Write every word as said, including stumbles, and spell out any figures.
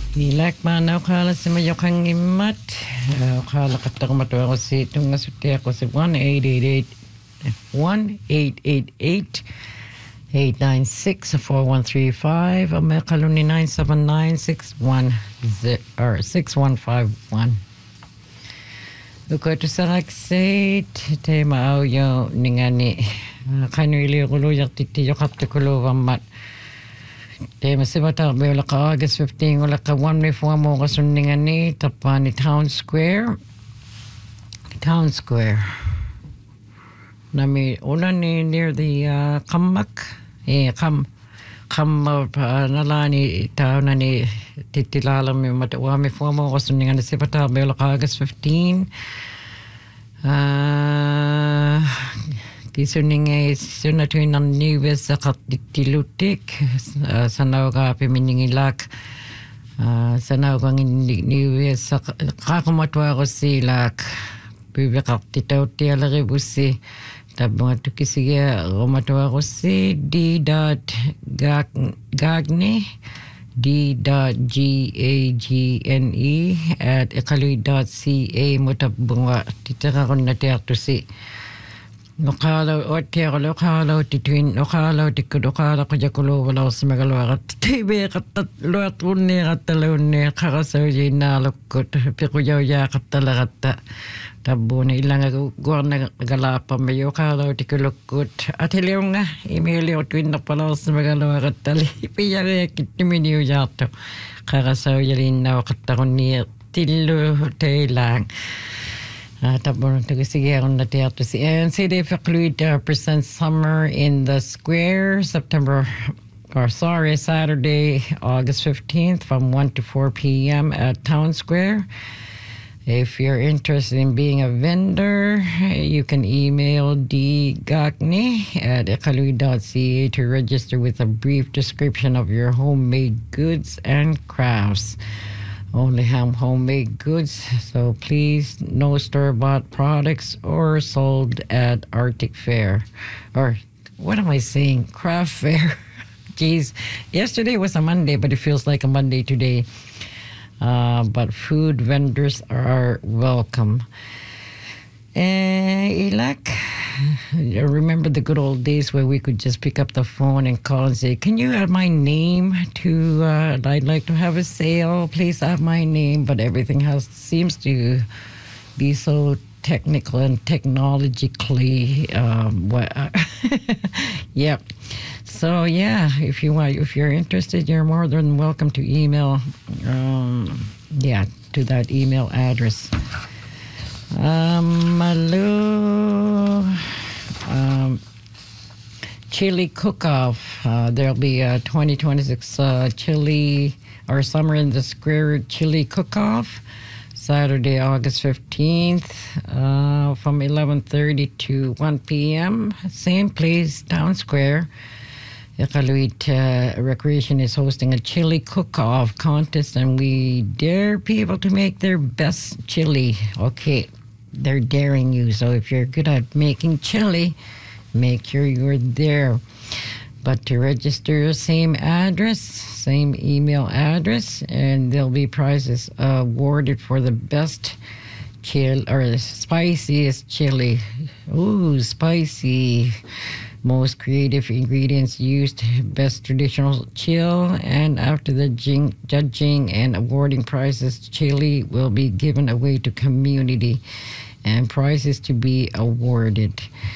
Ilakman okala si mayokang imat. Okala katakumato ako si itong nasuti ako si one eight eight eight one eight eight eight eight nine six four one three five. Ang may kaluni nine seven nine six one or six one five one. Uko to sa laksate te mao yo ningani kanili kulo yak titi yo kapte kulo wamat. Te masibata be la ka August fifteenth wala ka one reform mo kasunningan ni tapani Town Square. Town Square. Nami una ni near the uh, Kamak. Eh kam kam uh, nalani town ni titilala mi matawa mi form mo kasunningan ni sibata be la ka August fifteenth. Uh, Kisuninge sunatuin ng niwes sa katitilutik sa nauga piminingilak sa nauga niwes sa kakamatwa ko silak bibikak titaw tiyalari busi tabunga tukisiga kumatwa ko si d dot gagne d dot g a g n e at ikaluy dot c a mutabunga titaka ko na tiyakto si Okalo otia okalo tituin okalo tikud okalo kajakulo wala smagalo at tibe katat luat unni katalunni kakasoji na lukut pikujaw ya katalagata tabuni ilang guarna galapa may okalo tikulukut at hiliyong imili o twin na pala smagalo katali piyari kitiminiw yato kakasoji na katakuni tilu tailang. Uh, Tabon Tagasiga on the theater. And C D Fakluid uh, presents Summer in the Square, September, or sorry, Saturday, August fifteenth from one to four p.m. at Town Square. If you're interested in being a vendor, you can email dgagni at ikaluid dot c a to register with a brief description of your homemade goods and crafts. Only have homemade goods, so please no store-bought products or sold at Arctic Fair. Or, what am I saying? Craft Fair. Jeez, yesterday was a Monday, but it feels like a Monday today. Uh, but food vendors are welcome. Eh, Ilak, I remember the good old days where we could just pick up the phone and call and say, can you add my name to, uh, I'd like to have a sale, please add my name, but everything has seems to be so technical and technologically, um, what, yeah. So yeah, if you want, if you're interested, you're more than welcome to email, um, yeah, to that email address. Um, Malu, um, chili cook-off. Uh, there'll be a twenty twenty-six uh, chili or Summer in the Square chili cook-off, Saturday, August fifteenth, uh, from eleven thirty to one p.m. Same place, Town Square. Ikaluit uh, Recreation is hosting a chili cook-off contest, and we dare people to make their best chili. Okay. They're daring you. So if you're good at making chili, make sure you're there. But to register, same address, same email address, and there'll be prizes uh, awarded for the best chili or the spiciest chili. Ooh, spicy. Most creative ingredients used, best traditional chill, and after the jing- judging and awarding prizes, chili will be given away to community and prizes to be awarded.